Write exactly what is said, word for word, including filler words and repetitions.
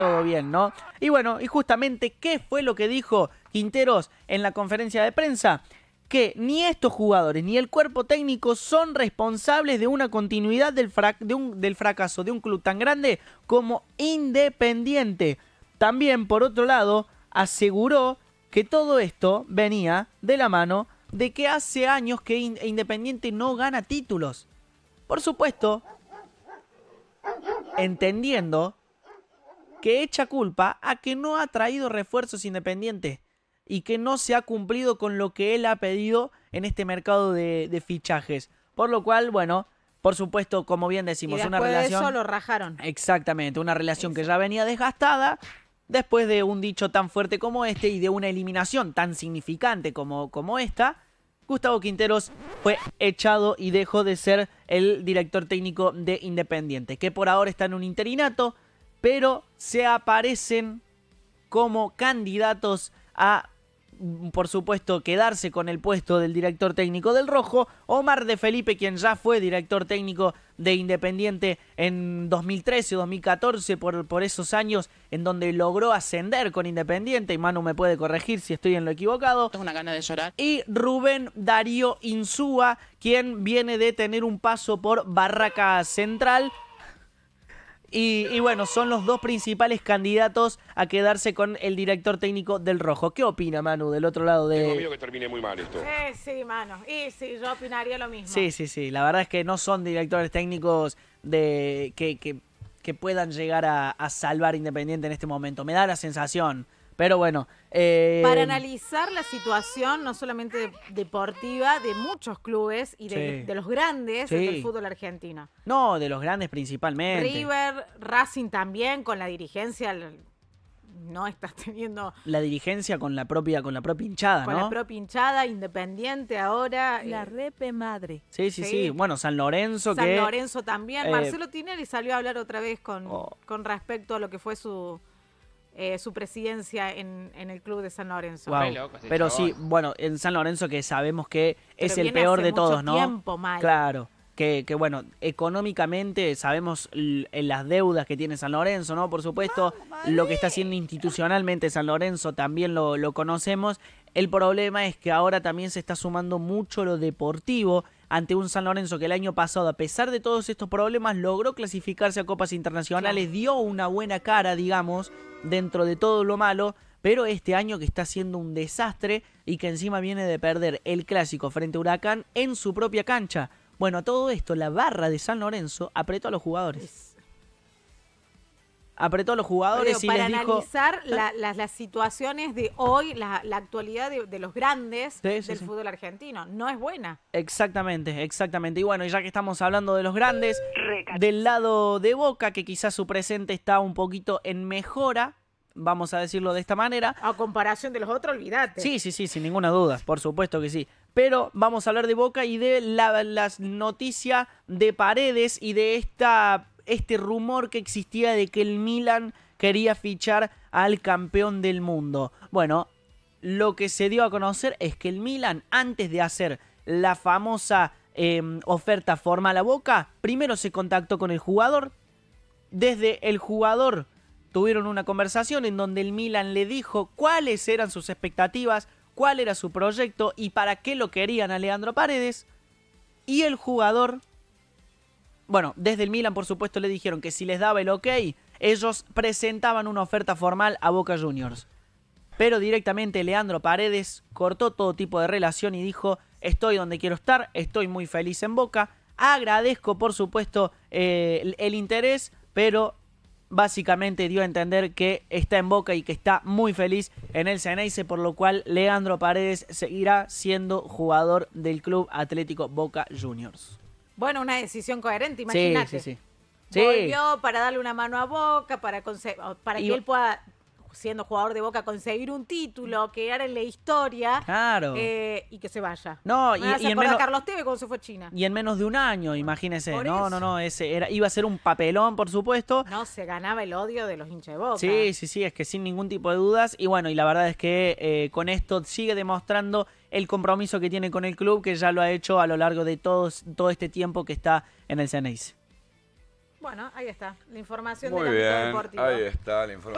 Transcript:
todo bien, ¿no? Y bueno, y justamente, ¿qué fue lo que dijo Quinteros en la conferencia de prensa? Que ni estos jugadores ni el cuerpo técnico son responsables de una continuidad del, frac de un, del fracaso de un club tan grande como Independiente. También, por otro lado, aseguró que todo esto venía de la mano de que hace años que Independiente no gana títulos. Por supuesto, entendiendo que echa culpa a que no ha traído refuerzos Independiente y que no se ha cumplido con lo que él ha pedido en este mercado de, de fichajes. Por lo cual, bueno, por supuesto, como bien decimos, y una relación... de eso lo rajaron. Exactamente, una relación eso. que ya venía desgastada después de un dicho tan fuerte como este y de una eliminación tan significante como, como esta. Gustavo Quinteros fue echado y dejó de ser el director técnico de Independiente, que por ahora está en un interinato, pero se aparecen como candidatos a, por supuesto, quedarse con el puesto del director técnico del Rojo, Omar de Felipe, quien ya fue director técnico de Independiente en dos mil trece o dos mil catorce, por, por esos años en donde logró ascender con Independiente, y Manu me puede corregir si estoy en lo equivocado. Tengo una gana de llorar. Y Rubén Darío Insúa, quien viene de tener un paso por Barraca Central. Y, y bueno, son los dos principales candidatos a quedarse con el director técnico del Rojo. ¿Qué opina, Manu, del otro lado de...? Tengo miedo que termine muy mal esto. Sí, sí, mano. Y sí, yo opinaría lo mismo. Sí, sí, sí. La verdad es que no son directores técnicos de que, que, que puedan llegar a, a salvar Independiente en este momento. Me da la sensación. Pero bueno. Eh... Para analizar la situación, no solamente de, deportiva, de muchos clubes y de, Sí. de los grandes Sí. del fútbol argentino. No, de los grandes principalmente. River, Racing también, con la dirigencia, no estás teniendo... La dirigencia con la propia, con la propia hinchada, Con ¿no? la propia hinchada, Independiente ahora. La eh, repe madre. Sí, sí, sí, Sí. Bueno, San Lorenzo San que... Lorenzo también. eh, Marcelo Tinelli salió a hablar otra vez con, Oh. con respecto a lo que fue su... Eh, su presidencia en, en el club de San Lorenzo. Wow. Re loco ese Pero chabón. sí, bueno, en San Lorenzo que sabemos que Pero es el viene peor hace de mucho todos, ¿no? tiempo mal. Claro, que, que bueno, económicamente sabemos l- en las deudas que tiene San Lorenzo, ¿no? Por supuesto, lo que está haciendo institucionalmente San Lorenzo también lo, lo conocemos. El problema es que ahora también se está sumando mucho lo deportivo ante un San Lorenzo que el año pasado, a pesar de todos estos problemas, logró clasificarse a copas internacionales, Claro. dio una buena cara, digamos, dentro de todo lo malo, pero este año que está siendo un desastre y que encima viene de perder el clásico frente a Huracán en su propia cancha. Bueno, a todo esto, la barra de San Lorenzo apretó a los jugadores. Apretó a los jugadores Pero y para les dijo... analizar la- las, las situaciones de hoy, la, la actualidad de, de los grandes Sí, sí, del sí. fútbol argentino, no es buena. Exactamente, exactamente. Y bueno, ya que estamos hablando de los grandes, del lado de Boca, que quizás su presente está un poquito en mejora, vamos a decirlo de esta manera. A comparación de los otros, olvídate. Sí, sí, sí, sin ninguna duda, por supuesto que sí. Pero vamos a hablar de Boca y de la, las noticias de Paredes y de esta, este rumor que existía de que el Milan quería fichar al campeón del mundo. Bueno, lo que se dio a conocer es que el Milan, antes de hacer la famosa eh, oferta formal a Boca, primero se contactó con el jugador. Desde el jugador tuvieron una conversación en donde el Milan le dijo cuáles eran sus expectativas, cuál era su proyecto y para qué lo querían a Leandro Paredes. Y el jugador, bueno, desde el Milan por supuesto le dijeron que si les daba el ok, ellos presentaban una oferta formal a Boca Juniors. Pero directamente Leandro Paredes cortó todo tipo de relación y dijo: estoy donde quiero estar, estoy muy feliz en Boca, agradezco por supuesto eh, el, el interés, pero básicamente dio a entender que está en Boca y que está muy feliz en el Xeneize, por lo cual Leandro Paredes seguirá siendo jugador del Club Atlético Boca Juniors. Bueno, una decisión coherente, imagínate. Sí, sí, sí. Sí. Volvió para darle una mano a Boca, para, conse- para Y- que él pueda, siendo jugador de Boca, conseguir un título, quedar en la historia. Claro. eh, y que se vaya. No, Me y, hace y en acordar menos, a Carlos Tevez cuando se fue a China. y en menos de un año, imagínese. Por No, eso. no, no, ese era, iba a ser un papelón, por supuesto. No, se ganaba el odio de los hinchas de Boca. Sí, sí, sí, es que sin ningún tipo de dudas. Y bueno, y la verdad es que eh, con esto sigue demostrando el compromiso que tiene con el club, que ya lo ha hecho a lo largo de todos, todo este tiempo que está en el Xeneize. Bueno, ahí está, la información Muy del ámbito bien, deportivo. ahí está la información.